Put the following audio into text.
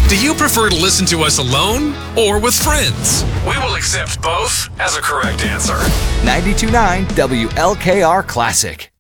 Do you prefer to listen to us alone or with friends? We will accept both as a correct answer. 92.9 WLKR Classic.